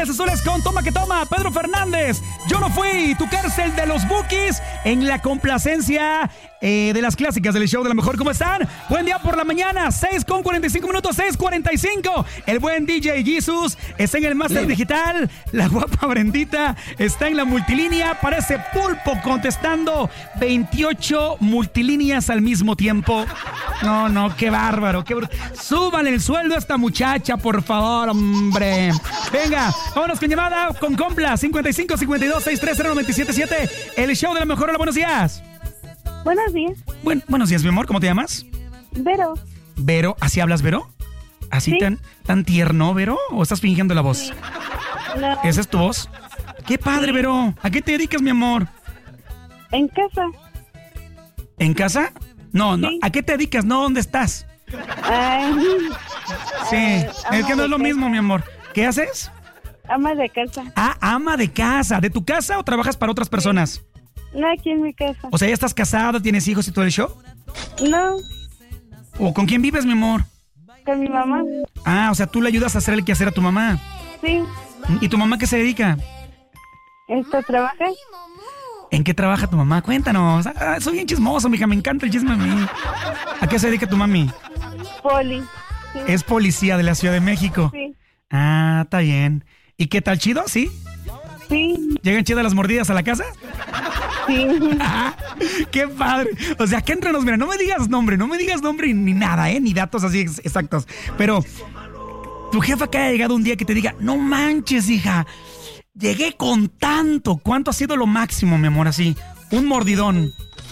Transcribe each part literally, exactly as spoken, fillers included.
Ángeles Azules con Toma que Toma, Pedro Fernández, Yo no fui, Tu cárcel de los Bukis, en la complacencia eh, de las clásicas del show de la mejor. ¿Cómo están? Buen día por la mañana, seis con cuarenta y cinco minutos, seis cuarenta y cinco. El buen D J Jesus está en el máster digital, la guapa Brendita está en la multilínea, parece pulpo contestando veintiocho multilíneas al mismo tiempo. No, no, qué bárbaro, qué br... Súbanle el sueldo a esta muchacha, por favor, hombre. Venga, vámonos con llamada con Compla cincuenta y cinco cincuenta y dos sesenta y tres cero nueve siete siete. El show de la mejor. Hola, buenos días. Buenos días. Buen, buenos días, mi amor. ¿Cómo te llamas? Vero. Vero, ¿así hablas, Vero? ¿Así sí. tan, tan tierno, Vero? ¿O estás fingiendo la voz? Sí. No. ¿Esa es tu voz? Qué padre, Sí. Vero. ¿A qué te dedicas, mi amor? En casa. ¿En casa? No, no. Sí. ¿A qué te dedicas? No, ¿dónde estás? Ay, Sí, eh, es que ama no de es lo casa. mismo, mi amor. ¿Qué haces? Ama de casa. Ah, ama de casa. ¿De tu casa o trabajas para otras personas? No, aquí en mi casa. O sea, ¿ya estás casada, tienes hijos y todo el show? No, ¿O con quién vives, mi amor? con mi mamá. Ah, o sea, tú le ayudas a hacer el quehacer a tu mamá. Sí. ¿Y tu mamá qué se dedica? ¿Esto trabaja? ¿En qué trabaja tu mamá? Cuéntanos. Ah, soy bien chismoso, mija, me encanta el chisme a mí. ¿A qué se dedica tu mami? Poli. Sí. Es policía de la Ciudad de México. Sí. Ah, está bien. ¿Y qué tal, chido? ¿Sí? Sí. ¿Llegan chidas las mordidas a la casa? Sí. Ah, ¡qué padre! O sea, que entre nos, mira, no me digas nombre, no me digas nombre ni nada, ¿eh? Ni datos así ex- exactos. Pero tu jefa que haya llegado un día que te diga, no manches, hija, llegué con tanto. ¿Cuánto ha sido lo máximo, mi amor, así? Un mordidón.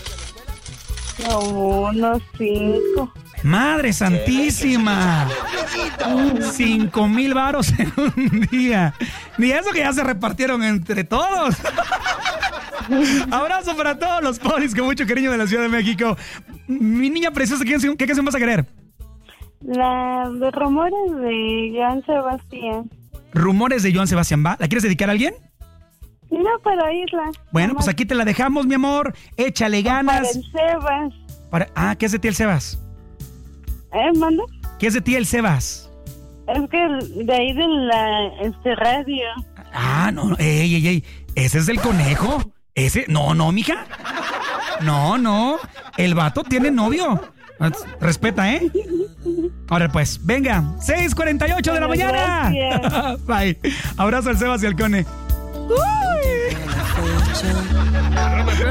Como unos cinco. ¡Madre santísima! Cinco mil varos en un día. Ni eso que ya se repartieron entre todos. Abrazo para todos los polis con mucho cariño de la Ciudad de México. Mi niña preciosa, ¿qué canción, qué canción vas a querer? La de rumores de Joan Sebastián. Rumores de Joan Sebastián, ¿va? ¿La quieres dedicar a alguien? No, para oírla. Bueno, pues aquí te la dejamos, mi amor. Échale Para ganas. el Sebas. Para... Ah, ¿qué es de ti el Sebas? ¿Eh, manda? ¿Qué es de ti el Sebas? Es que de ahí de la este radio. Ah, no, no, ey, ey, ey. ¿Ese es el conejo? ¿Ese? No, no, mija. No, no. El vato tiene novio. Respeta, ¿eh? Ahora pues, venga. seis cuarenta y ocho de la mañana. Gracias. Bye. Abrazo al Sebas y al Cone. Uy.